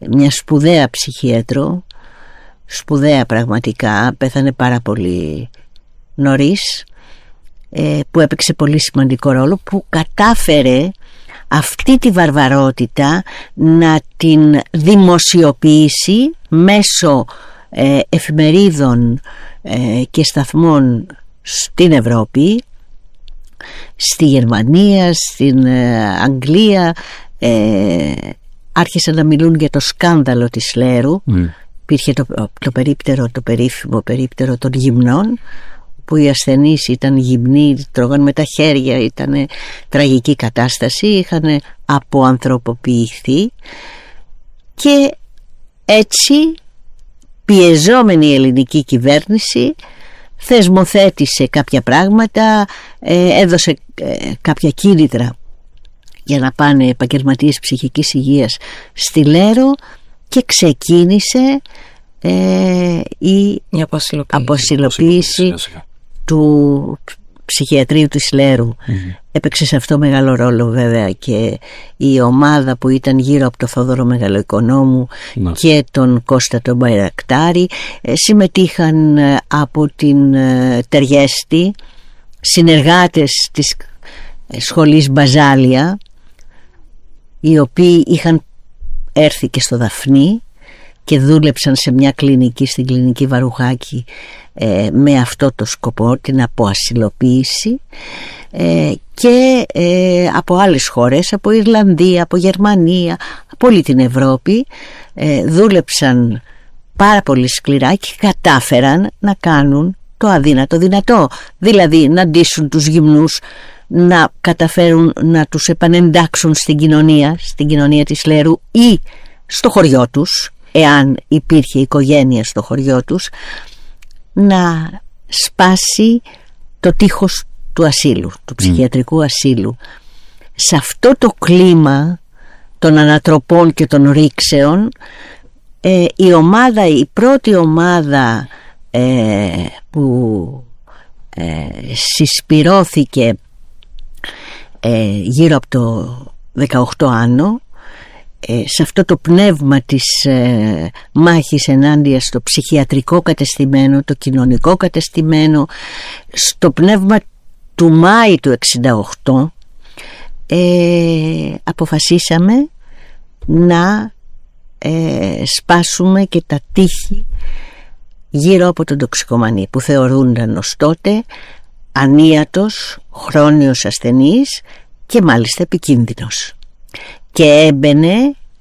μια σπουδαία ψυχίατρο, σπουδαία πραγματικά, πέθανε πάρα πολύ νωρίς, που έπαιξε πολύ σημαντικό ρόλο, που κατάφερε αυτή τη βαρβαρότητα να την δημοσιοποιήσει μέσω εφημερίδων και σταθμών στην Ευρώπη, στη Γερμανία, στην Αγγλία. Άρχισαν να μιλούν για το σκάνδαλο της Λέρου. Υπήρχε το περίφημο περίπτερο των γυμνών, που οι ασθενείς ήταν γυμνοί, τρώγαν με τα χέρια, ήταν τραγική κατάσταση, είχαν αποανθρωποποιηθεί, και έτσι πιεζόμενη η ελληνική κυβέρνηση θεσμοθέτησε κάποια πράγματα, έδωσε κάποια κίνητρα για να πάνε επαγγελματίες ψυχικής υγείας στη Λέρο, και ξεκίνησε η αποστηλοποίηση του ψυχιατρίου της Λέρου. Έπαιξε σε αυτό μεγάλο ρόλο βέβαια και η ομάδα που ήταν γύρω από τον Θόδωρο Μεγαλοοικονόμου και τον Κώστα τον Μπαϊρακτάρη. Συμμετείχαν από την Τεριέστη συνεργάτες της σχολής Μπαζάλια, οι οποίοι είχαν έρθει και στο Δαφνί και δούλεψαν σε μια κλινική, στην κλινική Βαρουχάκη, με αυτό το σκοπό, την αποασυλοποίηση, και από άλλες χώρες, από Ιρλανδία, από Γερμανία, από όλη την Ευρώπη, δούλεψαν πάρα πολύ σκληρά και κατάφεραν να κάνουν το αδύνατο δυνατό, δηλαδή να ντύσουν τους γυμνούς, να καταφέρουν να τους επανεντάξουν στην κοινωνία της Λέρου ή στο χωριό τους, εάν υπήρχε οικογένεια στο χωριό τους, να σπάσει το τείχος του ασύλου, του ψυχιατρικού ασύλου. Σε αυτό το κλίμα των ανατροπών και των ρήξεων, η πρώτη ομάδα που συσπυρώθηκε γύρω από το 18 Άνω, σε αυτό το πνεύμα της μάχης ενάντια στο ψυχιατρικό κατεστημένο, το κοινωνικό κατεστημένο, στο πνεύμα του Μάη του 68, αποφασίσαμε να σπάσουμε και τα τείχη γύρω από τον τοξικομανή, που θεωρούνταν ως τότε ανίατος, χρόνιος ασθενής και μάλιστα επικίνδυνος. Και έμπαινε,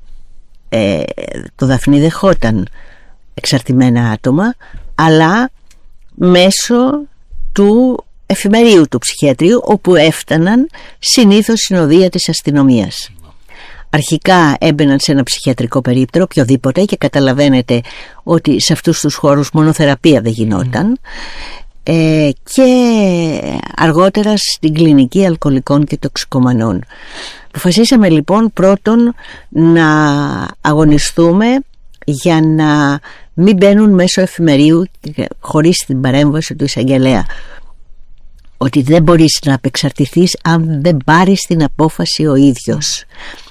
το Δαφνί δεχόταν εξαρτημένα άτομα, αλλά μέσω του εφημερίου του ψυχιατρίου, όπου έφταναν συνήθως συνοδεία της αστυνομίας. Αρχικά έμπαιναν σε ένα ψυχιατρικό περίπτερο, οποιοδήποτε, και καταλαβαίνετε ότι σε αυτούς τους χώρους μονοθεραπεία δεν γινόταν, και αργότερα στην κλινική αλκοολικών και τοξικομανών. Αποφασίσαμε λοιπόν πρώτον να αγωνιστούμε για να μην μπαίνουν μέσω εφημερίου χωρίς την παρέμβαση του εισαγγελέα, ότι δεν μπορείς να απεξαρτηθείς αν δεν πάρεις την απόφαση ο ίδιος.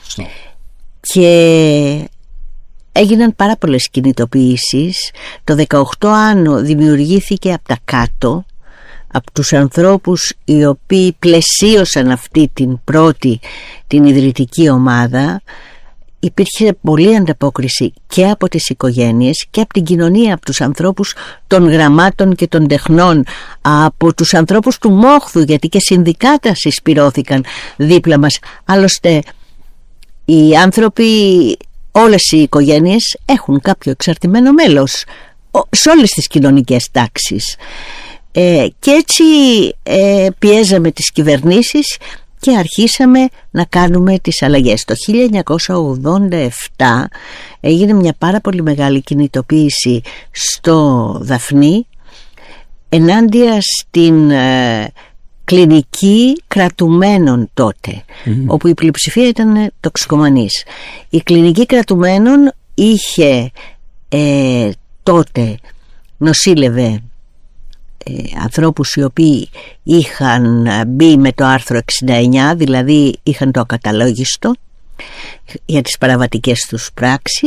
Και έγιναν πάρα πολλές κινητοποιήσεις. Το 18 Άνω δημιουργήθηκε από τα κάτω, από τους ανθρώπους οι οποίοι πλαισίωσαν αυτή την ιδρυτική ομάδα. Υπήρχε πολλή ανταπόκριση και από τις οικογένειες και από την κοινωνία, από τους ανθρώπους των γραμμάτων και των τεχνών, από τους ανθρώπους του μόχθου, γιατί και συνδικάτα συσπυρώθηκαν δίπλα μας. Άλλωστε οι άνθρωποι, όλες οι οικογένειες έχουν κάποιο εξαρτημένο μέλος σε όλες τις κοινωνικές τάξεις, και έτσι πιέζαμε τις κυβερνήσεις και αρχίσαμε να κάνουμε τις αλλαγές. Το 1987 έγινε μια πάρα πολύ μεγάλη κινητοποίηση στο Δαφνί ενάντια στην κλινική κρατουμένων τότε, όπου η πλειοψηφία ήταν τοξικομανείς. Η κλινική κρατουμένων είχε τότε, νοσήλευε ανθρώπους οι οποίοι είχαν μπει με το άρθρο 69, δηλαδή είχαν το ακαταλόγιστο για τις παραβατικές τους πράξεις.